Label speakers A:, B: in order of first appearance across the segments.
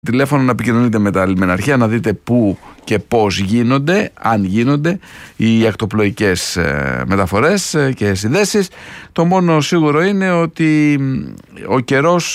A: Τηλέφωνο να επικοινωνείτε με τα λιμεναρχεία, να δείτε πού και πώς γίνονται, αν γίνονται, οι ακτοπλοϊκές μεταφορές και συνδέσεις. Το μόνο σίγουρο είναι ότι ο καιρός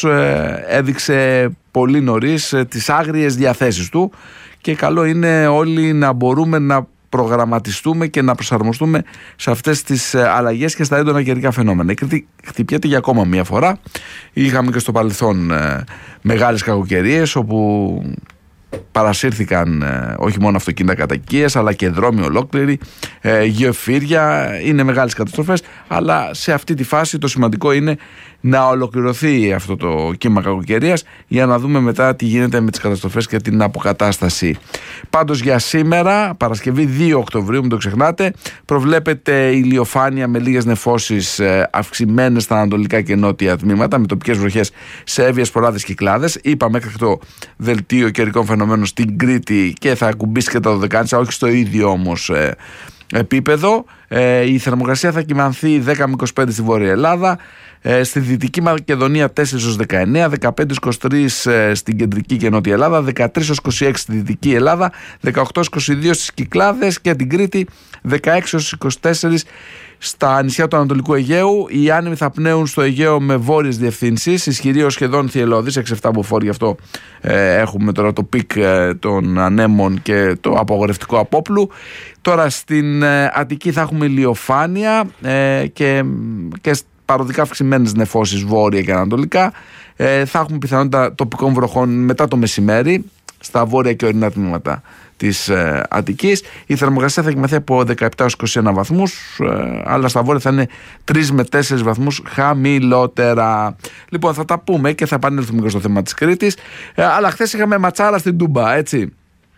A: έδειξε πολύ νωρίς τις άγριες διαθέσεις του και καλό είναι όλοι να μπορούμε να προγραμματιστούμε και να προσαρμοστούμε σε αυτές τις αλλαγές και στα έντονα καιρικά φαινόμενα. Η Κρήτη χτυπιέται για ακόμα μία φορά. Είχαμε και στο παρελθόν μεγάλες κακοκαιρίες όπου παρασύρθηκαν όχι μόνο αυτοκίνητα κατοικίες αλλά και δρόμοι ολόκληροι, γεωφύρια. Είναι μεγάλες καταστροφές, αλλά σε αυτή τη φάση το σημαντικό είναι να ολοκληρωθεί αυτό το κύμα κακοκαιρίας για να δούμε μετά τι γίνεται με τις καταστροφές και την αποκατάσταση. Πάντως για σήμερα, Παρασκευή 2 Οκτωβρίου, μην το ξεχνάτε, προβλέπεται ηλιοφάνεια με λίγες νεφώσεις αυξημένες στα ανατολικά και νότια τμήματα, με τοπικές βροχές σε έβιες φοράδες κυκλάδες. Είπαμε μέχρι το δελτίο καιρικών φαινομένων στην Κρήτη και θα ακουμπήσει και τα δωδεκάνησα, όχι στο ίδιο όμως επίπεδο. Η θερμοκρασία θα κυμανθεί 10 με 25 στη Βόρεια Ελλάδα, στη Δυτική Μακεδονία 4 έως 19, 15-23 στην Κεντρική και Νότια Ελλάδα, 13-26 στη Δυτική Ελλάδα, 18-22 στις Κυκλάδες και την Κρήτη, 16-24 στα νησιά του Ανατολικού Αιγαίου. Οι άνεμοι θα πνέουν στο Αιγαίο με βόρειες διευθύνσεις, ισχυρή ως σχεδόν θυελλώδης, 6-7 μποφόρ. Γι' αυτό έχουμε τώρα το πικ των ανέμων και το απογορευτικό απόπλου. Τώρα στην Αττική θα έχουμε ηλιοφάνεια και παροδικά αυξημένες νεφώσεις βόρεια και ανατολικά. Θα έχουμε πιθανότητα τοπικών βροχών μετά το μεσημέρι στα βόρεια και ορεινά τμήματα της Αττικής. Η θερμοκρασία θα κοιμαθεί από 17 έως 21 βαθμούς, αλλά στα βόρεια θα είναι 3 με 4 βαθμούς χαμηλότερα. Λοιπόν, θα τα πούμε και θα επανέλθουμε και στο θέμα της Κρήτης. Αλλά χθες είχαμε ματσάρα στην Τούμπα, έτσι.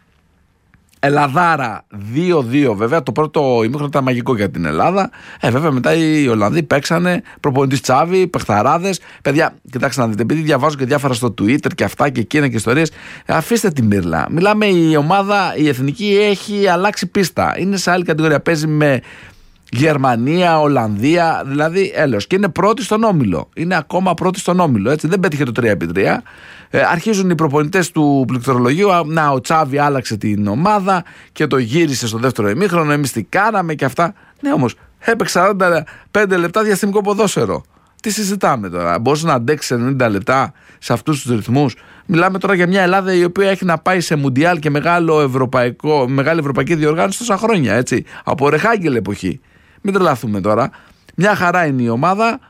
A: Ελλαδάρα 2-2, βέβαια. Το πρώτο ημίχρονο ήταν μαγικό για την Ελλάδα. Βέβαια μετά οι Ολλανδοί παίξανε, προπονητής Τσάβη, παιχταράδες. Παιδιά, κοιτάξτε να δείτε, επειδή διαβάζω και διάφορα στο Twitter και αυτά και εκείνα και ιστορίες, αφήστε τη μύρλα. Μιλάμε, η ομάδα, η εθνική έχει αλλάξει πίστα. Είναι σε άλλη κατηγορία. Παίζει με Γερμανία, Ολλανδία, δηλαδή έλεος. Και είναι πρώτη στον όμιλο. Είναι ακόμα πρώτη στον όμιλο. Έτσι. Δεν πέτυχε το 3x3. Αρχίζουν οι προπονητές του πληκτρολογίου. Να, ο Τσάβη άλλαξε την ομάδα και το γύρισε στο δεύτερο ημίχρονο. Εμείς τι κάναμε και αυτά. Ναι, όμως έπαιξε 45 λεπτά διαστημικό ποδόσφαιρο. Τι συζητάμε τώρα? Μπορείς να αντέξεις 90 λεπτά σε αυτούς τους ρυθμούς? Μιλάμε τώρα για μια Ελλάδα η οποία έχει να πάει σε Μουντιάλ και μεγάλη ευρωπαϊκή διοργάνωση τόσα χρόνια. Έτσι. Από Ρεχάγκελ εποχή. Μην τρελαθούμε τώρα. Μια χαρά είναι η ομάδα.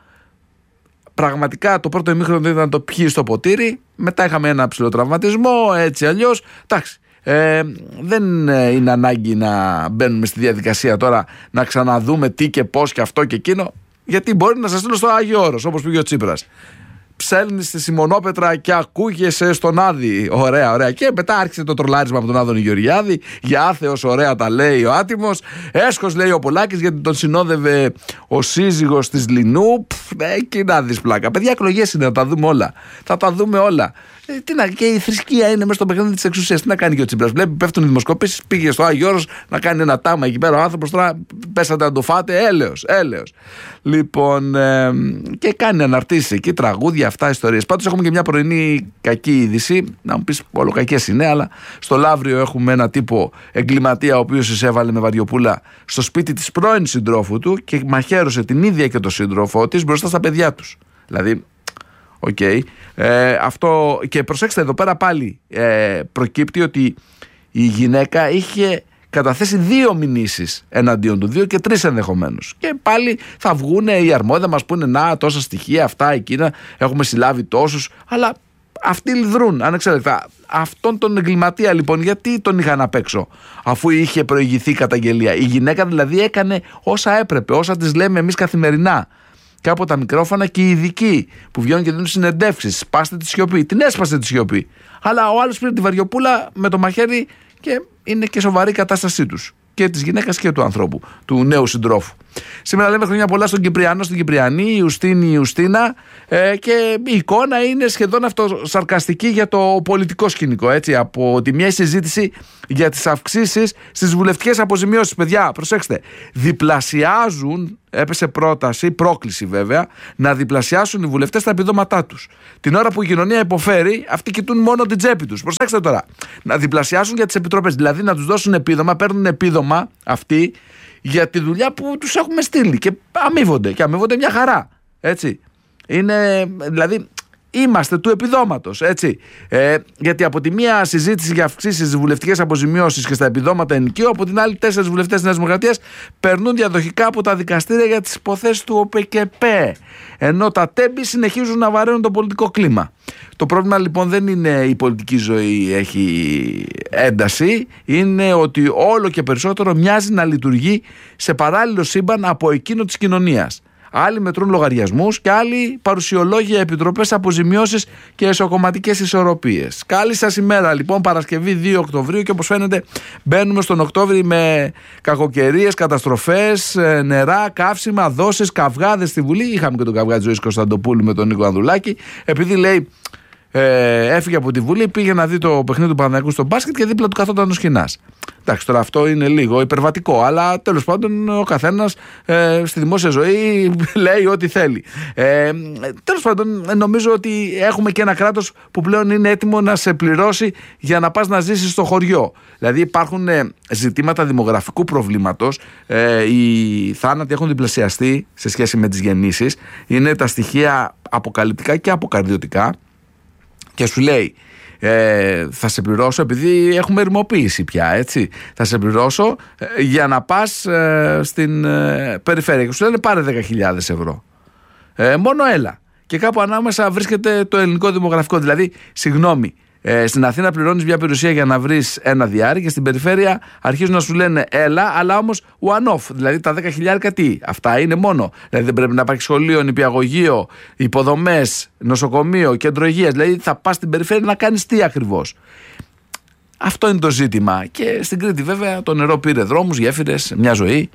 A: Πραγματικά το πρώτο ημίχρονο δεν ήταν το πιει στο ποτήρι. Μετά είχαμε ένα ψηλό τραυματισμό, έτσι αλλιώς. Εντάξει. Δεν είναι ανάγκη να μπαίνουμε στη διαδικασία τώρα να ξαναδούμε τι και πώς και αυτό και εκείνο. Γιατί μπορεί να σας στείλω στο Άγιο Όρος, όπως πήγε ο Τσίπρας. Ψέλνεις στη Σιμονόπετρα και ακούγεσαι στον Άδη. Ωραία, ωραία. Και μετά άρχισε το τρολάρισμα από τον Άδωνη Γεωργιάδη. Για άθεος, ωραία τα λέει ο άτιμος. Έσχος λέει ο Πολάκης, γιατί τον συνόδευε ο σύζυγος της Λινού. Εκεί να δεις πλάκα. Παιδιά, εκλογές είναι, να τα δούμε όλα. Θα τα δούμε όλα. Και η θρησκεία είναι μέσα στο παιχνίδι της εξουσίας. Τι να κάνει και ο Τσίπρας? Βλέπει, πέφτουν οι δημοσκοπήσεις. Πήγε στο Άγιο Όρος να κάνει ένα τάμα εκεί πέρα. Ο άνθρωπος τώρα πέσατε να το φάτε. Έλεος. Λοιπόν, και κάνει αναρτήσεις εκεί, τραγούδια, αυτά, ιστορίες. Πάντως έχουμε και μια πρωινή κακή είδηση. Να μου πεις, όλο κακές είναι, αλλά στο Λαύριο έχουμε ένα τύπο εγκληματία ο οποίος εισέβαλε με βαριοπούλα στο σπίτι της πρώην συντρόφου του και μαχαίρωσε την ίδια και τον σύντροφό της μπροστά στα παιδιά τους. Δηλαδή. Okay. Αυτό, και προσέξτε, εδώ πέρα πάλι προκύπτει ότι η γυναίκα είχε καταθέσει 2 μηνύσεις εναντίον του, 2 και 3 ενδεχομένως. Και πάλι θα βγουν οι αρμόδια μας πούνε να, τόσα στοιχεία, αυτά, εκείνα, έχουμε συλλάβει τόσους, αλλά αυτοί λιδρούν ανεξέλεκτα. Αυτόν τον εγκληματία λοιπόν, γιατί τον είχαν απ' έξω, αφού είχε προηγηθεί καταγγελία? Η γυναίκα δηλαδή έκανε όσα έπρεπε, όσα τις λέμε εμείς καθημερινά. Και από τα μικρόφωνα και οι ειδικοί που βγαίνουν και δίνουν συνεντεύξεις. Σπάστε τη σιωπή. Την έσπασε τη σιωπή. Αλλά ο άλλος πήρε τη βαριοπούλα με το μαχαίρι και είναι και σοβαρή η κατάστασή τους. Και της γυναίκας και του ανθρώπου, του νέου συντρόφου. Σήμερα λέμε χρόνια πολλά στον Κυπριανό, στην Κυπριανή, η Ιουστίνη, η Ιουστίνα, και η εικόνα είναι σχεδόν αυτοσαρκαστική για το πολιτικό σκηνικό. Έτσι, από τη μια συζήτηση για τις αυξήσεις στις βουλευτικές αποζημιώσεις. Παιδιά, προσέξτε, διπλασιάζουν. Έπεσε πρόκληση βέβαια, να διπλασιάσουν οι βουλευτές τα επιδόματά τους. Την ώρα που η κοινωνία υποφέρει, αυτοί κοιτούν μόνο την τσέπη τους. Προσέξτε τώρα. Να διπλασιάσουν για τις επιτροπές, δηλαδή να τους δώσουν επίδομα, παίρνουν επίδομα αυτοί για τη δουλειά που τους έχουμε στείλει. Και αμείβονται μια χαρά. Έτσι. Είναι, δηλαδή. Είμαστε του επιδόματος, έτσι. Γιατί από τη μία συζήτηση για αυξήσεις στις βουλευτικές αποζημιώσεις και στα επιδόματα ενοικίου, από την άλλη 4 βουλευτές της Νέας Δημοκρατίας περνούν διαδοχικά από τα δικαστήρια για τις υποθέσεις του ΟΠΕΚΕΠΕ. Ενώ τα τέμπη συνεχίζουν να βαραίνουν το πολιτικό κλίμα. Το πρόβλημα λοιπόν δεν είναι η πολιτική ζωή έχει ένταση, είναι ότι όλο και περισσότερο μοιάζει να λειτουργεί σε παράλληλο σύμπαν από εκείνο της κοινωνίας. Άλλοι μετρούν λογαριασμούς και άλλοι παρουσιολόγια, επιτροπές, αποζημιώσεις και εσωκομματικές ισορροπίες. Καλή σας ημέρα λοιπόν, Παρασκευή 2 Οκτωβρίου, και όπως φαίνεται μπαίνουμε στον Οκτώβρη με κακοκαιρίες, καταστροφές, νερά, καύσιμα, δόσεις, καυγάδες στη Βουλή. Είχαμε και τον καυγά της Ζωής Κωνσταντοπούλου με τον Νίκο Ανδρουλάκη, επειδή λέει έφυγε από τη Βουλή, πήγε να δει το παιχνίδι του Παναθηναϊκού στο μπάσκετ και δίπλα του καθόταν ο Σχοινάς. Εντάξει, τώρα αυτό είναι λίγο υπερβατικό, αλλά τέλος πάντων ο καθένας στη δημόσια ζωή λέει ό,τι θέλει. Τέλος πάντων, νομίζω ότι έχουμε και ένα κράτος που πλέον είναι έτοιμο να σε πληρώσει για να πας να ζήσεις στο χωριό. Δηλαδή υπάρχουν ζητήματα δημογραφικού προβλήματος. Οι θάνατοι έχουν διπλασιαστεί σε σχέση με τις γεννήσεις. Είναι τα στοιχεία αποκαλυπτικά και αποκαρδιωτικά. Και σου λέει, θα σε πληρώσω, επειδή έχουμε ερημοποίηση πια, έτσι. Θα σε πληρώσω για να πας στην περιφέρεια. Και σου λένε πάρε 10.000 ευρώ. Μόνο έλα. Και κάπου ανάμεσα βρίσκεται το ελληνικό δημογραφικό. Δηλαδή, συγγνώμη, στην Αθήνα πληρώνεις μια περιουσία για να βρεις ένα διάρρη, και στην περιφέρεια αρχίζουν να σου λένε έλα, αλλά όμως one-off. Δηλαδή τα 10.000 τι, αυτά είναι μόνο. Δηλαδή δεν πρέπει να υπάρχει σχολείο, νηπιαγωγείο, υποδομές, νοσοκομείο, κέντρο υγείας. Δηλαδή θα πας στην περιφέρεια να κάνεις τι ακριβώς. Αυτό είναι το ζήτημα. Και στην Κρήτη βέβαια το νερό πήρε δρόμους, γέφυρες, μια ζωή.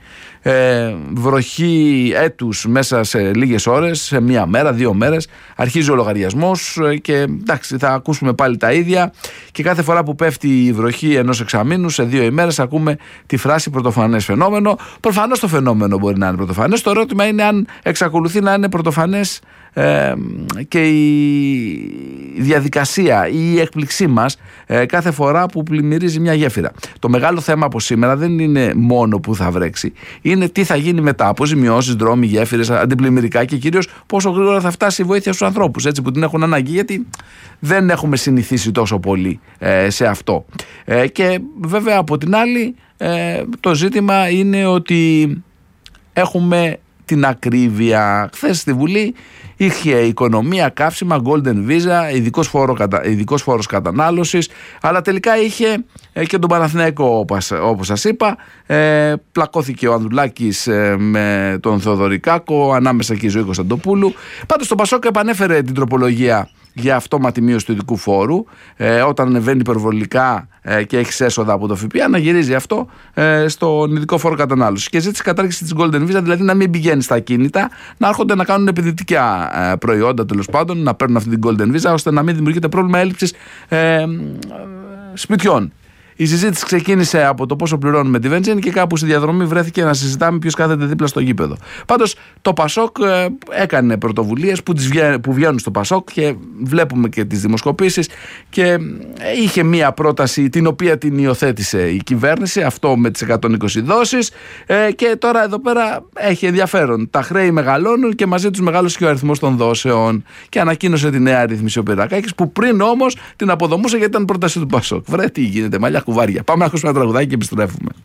A: Βροχή έτους μέσα σε λίγες ώρες, σε μία μέρα, 2 μέρες. Αρχίζει ο λογαριασμός και εντάξει, θα ακούσουμε πάλι τα ίδια. Και κάθε φορά που πέφτει η βροχή ενός εξαμήνου, σε 2 ημέρες ακούμε τη φράση πρωτοφανές φαινόμενο. Προφανώς το φαινόμενο μπορεί να είναι πρωτοφανές. Το ερώτημα είναι αν εξακολουθεί να είναι πρωτοφανές και η διαδικασία ή η έκπληξή μας κάθε φορά που πλημμυρίζει μια γέφυρα. Το μεγάλο θέμα από σήμερα δεν είναι μόνο που θα βρέξει, είναι τι θα γίνει μετά. Αποζημιώσεις, δρόμοι, γέφυρες, αντιπλημμυρικά, και κυρίως πόσο γρήγορα θα φτάσει η βοήθεια στους ανθρώπους, έτσι, που την έχουν ανάγκη, γιατί δεν έχουμε συνηθίσει τόσο πολύ σε αυτό. Και βέβαια από την άλλη το ζήτημα είναι ότι έχουμε την ακρίβεια. Χθες στη Βουλή είχε οικονομία, καύσιμα, golden visa, ειδικός φόρος κατανάλωσης, αλλά τελικά είχε και τον Παναθηναϊκό, όπως σας είπα. Πλακώθηκε ο Ανδρουλάκης με τον Θεοδωρικάκο, ανάμεσα και η Ζωή Κωνσταντοπούλου. Πάντως το Πασόκ επανέφερε την τροπολογία για αυτόματη μείωση του ειδικού φόρου, όταν ανεβαίνει υπερβολικά και έχει έσοδα από το ΦΠΑ, να γυρίζει αυτό στον ειδικό φόρο κατανάλωση. Και ζήτησε κατάργηση της Golden Visa, δηλαδή να μην πηγαίνει στα ακίνητα, να έρχονται να κάνουν επενδυτικά προϊόντα, τέλος πάντων, να παίρνουν αυτή την Golden Visa, ώστε να μην δημιουργείται πρόβλημα έλλειψης σπιτιών. Η συζήτηση ξεκίνησε από το πόσο πληρώνουμε τη βενζίνη και κάπου στη διαδρομή βρέθηκε να συζητάμε ποιος κάθεται δίπλα στο γήπεδο. Πάντως το Πασόκ έκανε πρωτοβουλίες που βγαίνουν στο Πασόκ και βλέπουμε και τις δημοσκοπήσεις, και είχε μία πρόταση την οποία την υιοθέτησε η κυβέρνηση, αυτό με τις 120 δόσεις, και τώρα εδώ πέρα έχει ενδιαφέρον. Τα χρέη μεγαλώνουν και μαζί τους μεγάλωσε και ο αριθμός των δόσεων, και ανακοίνωσε τη νέα ρύθμιση ο Πυρακάκης, που πριν όμως την αποδομούσε γιατί ήταν πρόταση του Πασόκ. Βρε τι γίνεται, μαλλιά κουβάρια. Πάμε να ακούσουμε ένα τραγουδάκι και επιστρέφουμε.